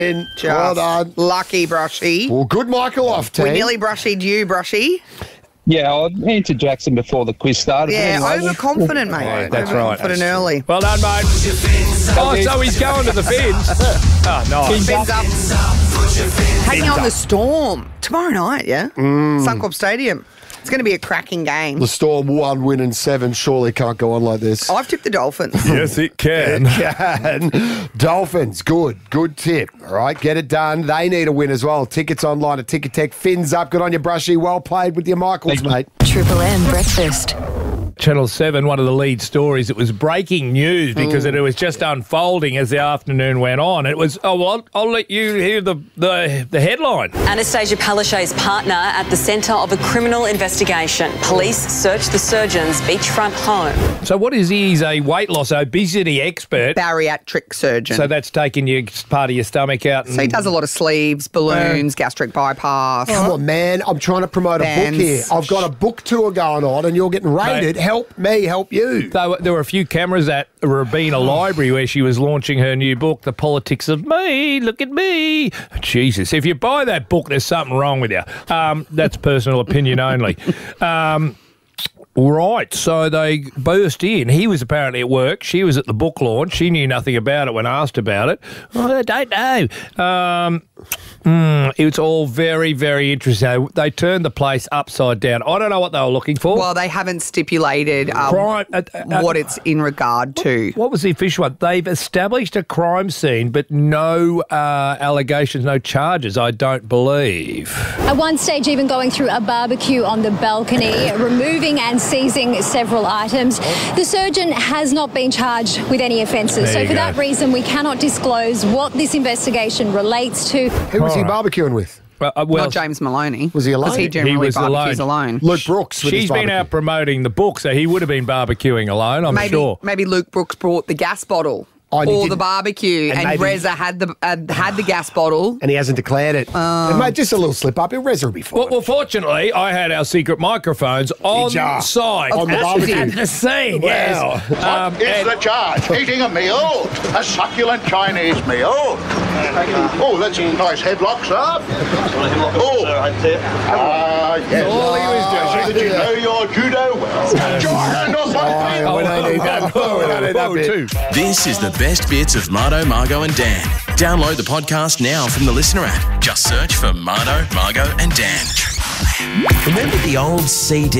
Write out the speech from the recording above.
Just well done. lucky, Brushy. Well, good Michael off, team. We nearly brushied you, Brushy. Yeah, I answered Jackson before the quiz started. Yeah, Anyway, overconfident, mate. Yeah, that's right. Overconfident early. Well done, mate. Oh, so he's going to the fins. Oh, nice. Fins up. Taking on the Storm tomorrow night, yeah? Suncorp Stadium. It's going to be a cracking game. The Storm 1 win and 7 surely can't go on like this. I've tipped the Dolphins. Yes, it can. Dolphins, good tip. All right, get it done. They need a win as well. Tickets online at Ticket Tech. Fins up. Good on you, Brushy. Well played with your Michaels, mate. Triple M breakfast. Channel 7, one of the lead stories, it was breaking news because it was just unfolding as the afternoon went on. It was, I'll let you hear the headline. Anastasia Palaszczuk's partner at the centre of a criminal investigation. Police search the surgeon's beachfront home. So what is he? He's a weight loss, obesity expert. Bariatric surgeon. So that's taking your part of your stomach out. And So he does a lot of sleeves, balloons, gastric bypass. Come on, man. I'm trying to promote a book here. I've got a book tour going on and you're getting rated. Help me, help you. There were a few cameras at Rabina Library where she was launching her new book, The Politics of Me. Look at me. Jesus, if you buy that book, there's something wrong with you. That's personal opinion only. Right, so they burst in. He was apparently at work. She was at the book launch. She knew nothing about it when asked about it. I don't know. It's all very, very interesting. They turned the place upside down. I don't know what they were looking for. Well, they haven't stipulated what it's in regard to. What was the official one? They've established a crime scene, but no allegations, no charges, I don't believe. At one stage, even going through a barbecue on the balcony, removing and seizing several items. The surgeon has not been charged with any offences. So for that reason, we cannot disclose what this investigation relates to. Who was he barbecuing with? Not James Maloney. Was he alone? Because he generally barbecues alone. Luke Brooks. She's been out promoting the book, so he would have been barbecuing alone, I'm sure. Maybe Luke Brooks brought the gas bottle. Or the barbecue, and Reza had the gas bottle. And he hasn't declared it. Mate, just a little slip-up. Reza will be fine. Well, fortunately, I had our secret microphones on site. On the barbecue. At the scene, yes. What is the charge? Eating a meal? A succulent Chinese meal? Oh, that's a nice headlock, sir. Yes. All he was doing. Did you know your judo well? Get your hand off my face. This is the best bits of Mardo, Margo and Dan. Download the podcast now from the Listener app. Just search for Mardo, Margo and Dan. Remember the old CD